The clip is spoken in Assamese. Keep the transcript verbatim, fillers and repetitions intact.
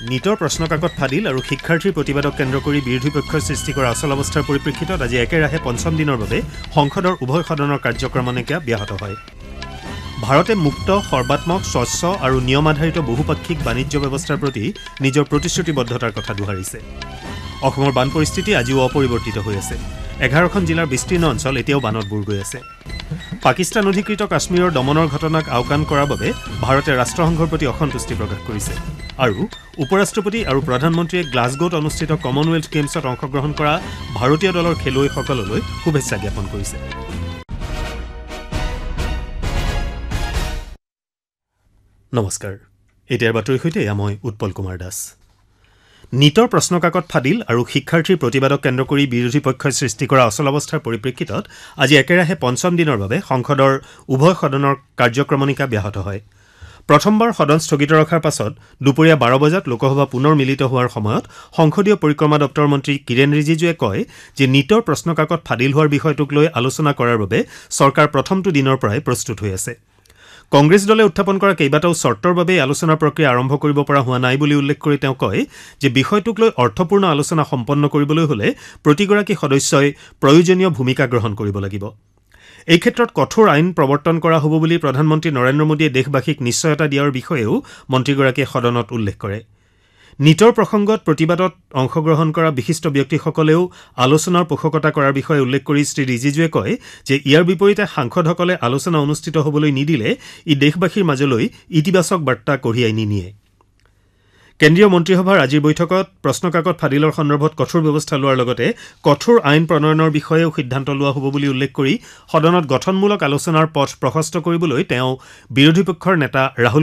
নিটৰ প্ৰশ্নকাকত ফাদিল আৰু শিক্ষাৰ্থীৰ প্ৰতিবাদক কেন্দ্ৰ কৰি বিৰোধী পক্ষই সৃষ্টি কৰা অচল অৱস্থাৰ পৰিপ্ৰেক্ষিতত আজি একেৰাহে পঞ্চম দিনৰ বাবে সংসদৰ উভয় সদনৰ কাৰ্যক্ৰমণিকা ব্যাহত হয়। ভাৰতে মুক্ত সৰ্বাত্মক স্বচ্ছ আৰু নিয়মাধাৰিত বহুপাক্ষিক বাণিজ্য ব্যৱস্থাৰ প্ৰতি নিজৰ প্ৰতিশ্ৰুতিবদ্ধতাৰ কথা দোহাৰিছে। অসমৰ বান পৰিস্থিতি আজিও অপৰিৱৰ্তিত হৈ আছে। এঘাৰখন জিলাৰ বিস্তীৰ্ণ অঞ্চল এতিয়াও বানত বুৰ গৈ আছে। পাকিস্তান অধিকৃত কাশ্মীৰৰ দমনৰ ঘটনাক আওকাণ কৰাৰ বাবে ভাৰতে ৰাষ্ট্ৰসংঘৰ প্ৰতি অসন্তুষ্টি প্ৰকাশ কৰিছে আৰু উপৰাষ্ট্ৰপতি আৰু প্ৰধানমন্ত্ৰীয়ে গ্লাছগোত অনুষ্ঠিত কমনৱেলথ গেমছত অংশগ্ৰহণ কৰা ভাৰতীয় দলৰ খেলুৱৈসকললৈ শুভেচ্ছা জ্ঞাপন কৰিছে। নমস্কাৰ, এতিয়াৰ বাতৰিৰ সৈতে এয়া মই উৎপল কুমাৰ দাস। নিটৰ প্ৰশ্নকাকত ফাদিল আৰু শিক্ষাৰ্থীৰ প্ৰতিবাদক কেন্দ্ৰ কৰি বিৰোধী পক্ষই সৃষ্টি কৰা অচল অৱস্থাৰ পৰিপ্ৰেক্ষিতত আজি একেৰাহে পঞ্চম দিনৰ বাবে সংসদৰ উভয় সদনৰ কাৰ্যক্ৰমণিকা ব্যাহত হয়। প্ৰথমবাৰ সদন স্থগিত ৰখাৰ পাছত দুপৰীয়া বাৰ বজাত লোকসভা পুনৰ মিলিত হোৱাৰ সময়ত সংসদীয় পৰিক্ৰমা দপ্তৰৰ মন্ত্ৰী কিৰেণ ৰিজিজুৱে কয় যে নিটৰ প্ৰশ্নকাকত ফাদিল হোৱাৰ বিষয়টোক লৈ আলোচনা কৰাৰ বাবে চৰকাৰ প্ৰথমটো দিনৰ পৰাই প্ৰস্তুত হৈ আছে। কংগ্ৰেছ দলে উত্থাপন কৰা কেইবাটাও চৰ্তৰ বাবে আলোচনা প্ৰক্ৰিয়া আৰম্ভ কৰিব পৰা হোৱা নাই বুলি উল্লেখ কৰি তেওঁ কয় যে বিষয়টোক লৈ অৰ্থপূৰ্ণ আলোচনা সম্পন্ন কৰিবলৈ হ'লে প্ৰতিগৰাকী সদস্যই প্ৰয়োজনীয় ভূমিকা গ্ৰহণ কৰিব লাগিব। এই ক্ষেত্ৰত কঠোৰ আইন প্ৰৱৰ্তন কৰা হ'ব বুলি প্ৰধানমন্ত্ৰী নৰেন্দ্ৰ মোদীয়ে দেশবাসীক নিশ্চয়তা দিয়াৰ বিষয়েও মন্ত্ৰীগৰাকীয়ে সদনত উল্লেখ কৰে। নিটৰ প্ৰসংগত প্ৰতিবাদত অংশগ্ৰহণ কৰা বিশিষ্ট ব্যক্তিসকলেও আলোচনাৰ পোষকতা কৰাৰ বিষয়ে উল্লেখ কৰি শ্ৰী ৰিজিজুৱে কয় যে ইয়াৰ বিপৰীতে সাংসদসকলে আলোচনা অনুষ্ঠিত হ'বলৈ নিদিলে ই দেশবাসীৰ মাজলৈ ইতিবাচক বাৰ্তা কঢ়িয়াই নিনিয়ে। কেন্দ্ৰীয় মন্ত্ৰীসভাৰ আজিৰ বৈঠকত প্ৰশ্নকাকত ফাদিলৰ সন্দৰ্ভত কঠোৰ ব্যৱস্থা লোৱাৰ লগতে কঠোৰ আইন প্ৰণয়নৰ বিষয়েও সিদ্ধান্ত লোৱা হ'ব বুলি উল্লেখ কৰি সদনত গঠনমূলক আলোচনাৰ পথ প্ৰশস্ত কৰিবলৈ তেওঁ বিৰোধী পক্ষৰ নেতা ৰাহুল